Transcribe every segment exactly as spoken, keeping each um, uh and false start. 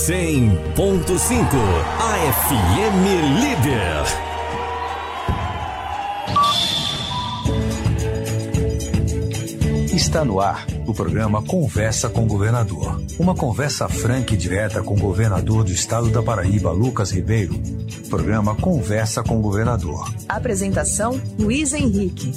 cem ponto cinco, a F M Líder. Está no ar o programa Conversa com o Governador. Uma conversa franca e direta com o governador do estado da Paraíba, Lucas Ribeiro. Programa Conversa com o Governador. Apresentação, Luiz Henrique.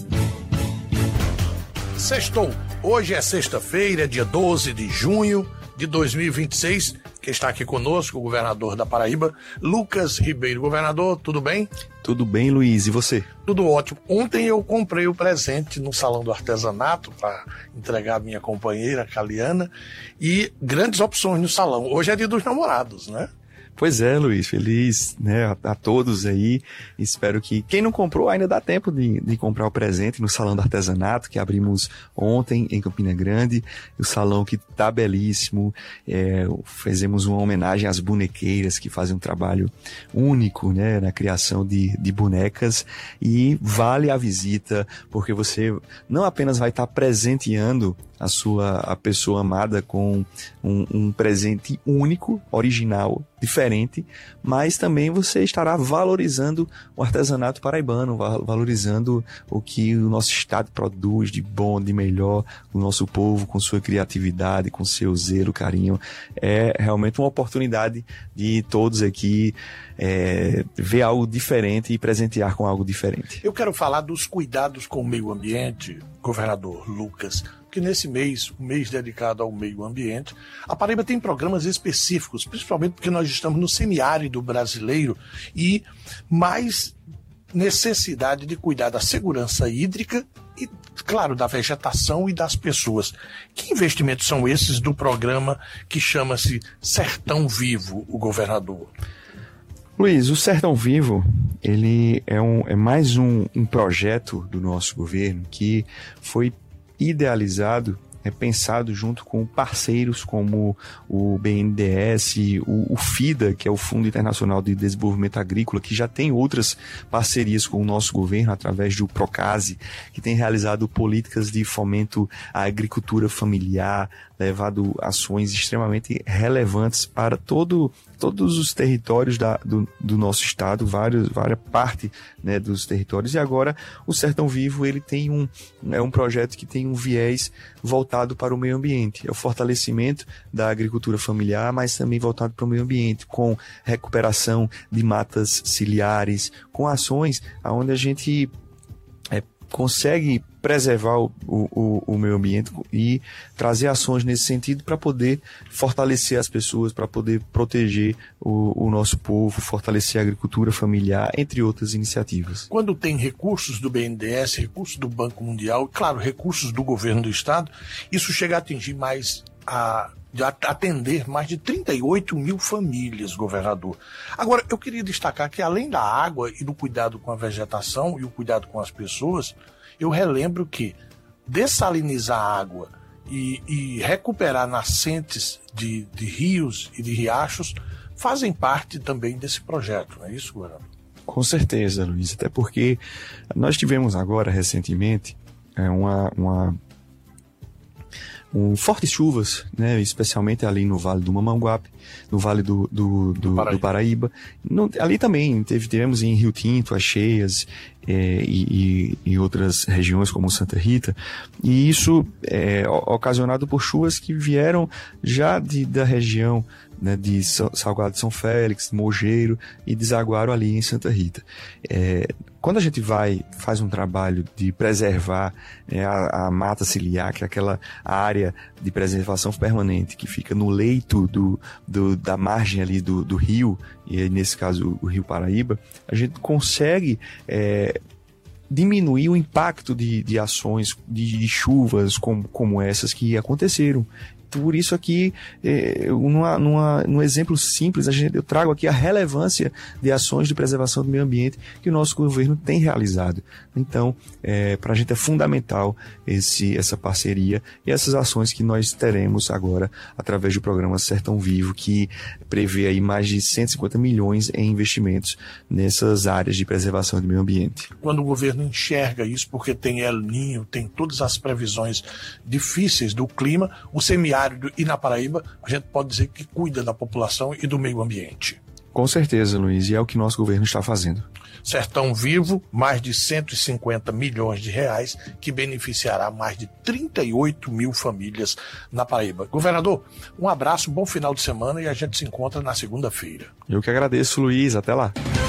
Sextou. Hoje é sexta-feira, dia doze de junho de dois mil e vinte e seis. Quem está aqui conosco, o governador da Paraíba, Lucas Ribeiro. Governador, tudo bem? Tudo bem, Luiz. E você? Tudo ótimo. Ontem eu comprei o presente no Salão do Artesanato para entregar a minha companheira, Caliana, e grandes opções no salão. Hoje é dia dos namorados, né? Pois é, Luiz, feliz, né, a, a todos aí. Espero que quem não comprou ainda dá tempo de, de comprar o presente no Salão do Artesanato, que abrimos ontem em Campina Grande. O salão que tá belíssimo. É, fizemos uma homenagem às bonequeiras que fazem um trabalho único, né, na criação de, de bonecas. E vale a visita, porque você não apenas vai estar presenteando a sua a pessoa amada com um, um presente único, original, diferente, mas também você estará valorizando o artesanato paraibano, valorizando o que o nosso estado produz de bom, de melhor, o nosso povo com sua criatividade, com seu zelo, carinho. É realmente uma oportunidade de todos aqui é, ver algo diferente e presentear com algo diferente. Eu quero falar dos cuidados com o meio ambiente, governador Lucas, que nesse mês, o mês dedicado ao meio ambiente, a Paraíba tem programas específicos, principalmente porque nós estamos no semiárido brasileiro e mais necessidade de cuidar da segurança hídrica e, claro, da vegetação e das pessoas. Que investimentos são esses do programa que chama-se Sertão Vivo, o governador? Luiz, o Sertão Vivo, ele é, um, é mais um, um projeto do nosso governo que foi idealizado, é pensado junto com parceiros como o B N D E S, o, o FIDA, que é o Fundo Internacional de Desenvolvimento Agrícola, que já tem outras parcerias com o nosso governo através do Procase, que tem realizado políticas de fomento à agricultura familiar, levado ações extremamente relevantes para todo, todos os territórios da, do, do nosso estado, vários, várias partes, né, dos territórios. E agora o Sertão Vivo ele tem um, é um projeto que tem um viés voltado para o meio ambiente. É o fortalecimento da agricultura familiar, mas também voltado para o meio ambiente, com recuperação de matas ciliares, com ações onde a gente é, consegue preservar o, o, o meio ambiente e trazer ações nesse sentido para poder fortalecer as pessoas, para poder proteger o, o nosso povo, fortalecer a agricultura familiar, entre outras iniciativas. Quando tem recursos do B N D E S, recursos do Banco Mundial, claro, recursos do governo do estado, isso chega a atingir mais a... de atender mais de trinta e oito mil famílias, governador. Agora, eu queria destacar que além da água e do cuidado com a vegetação e o cuidado com as pessoas, eu relembro que dessalinizar a água e, e recuperar nascentes de, de rios e de riachos fazem parte também desse projeto, não é isso, governador? Com certeza, Luiz, até porque nós tivemos agora, recentemente, uma... uma... Um, fortes chuvas, né, especialmente ali no Vale do Mamanguape, no Vale do, do, do, do Paraíba. Do Paraíba. No, ali também teve, tivemos em Rio Tinto as cheias é, e, e, e outras regiões como Santa Rita, e isso é ocasionado por chuvas que vieram já de, da região, né, de Salgado de São Félix, Mogeiro, e desaguaram ali em Santa Rita. É, quando a gente vai, faz um trabalho de preservar é, a, a mata ciliar, que é aquela área de preservação permanente que fica no leito do, do, da margem ali do, do rio, e nesse caso o Rio Paraíba, a gente consegue é, diminuir o impacto de, de ações, de, de chuvas como, como essas que aconteceram. Por isso aqui, é, numa, numa, num exemplo simples, a gente, eu trago aqui a relevância de ações de preservação do meio ambiente que o nosso governo tem realizado. Então, é, para a gente é fundamental esse, essa parceria e essas ações que nós teremos agora através do programa Sertão Vivo, que prevê aí mais de cento e cinquenta milhões em investimentos nessas áreas de preservação do meio ambiente. Quando o governo enxerga isso, porque tem El Niño, tem todas as previsões difíceis do clima, o semiárido semiárido e na Paraíba, a gente pode dizer que cuida da população e do meio ambiente. Com certeza, Luiz, e é o que nosso governo está fazendo. Sertão Vivo, mais de cento e cinquenta milhões de reais, que beneficiará mais de trinta e oito mil famílias na Paraíba. Governador, um abraço, bom final de semana e a gente se encontra na segunda-feira. Eu que agradeço, Luiz. Até lá.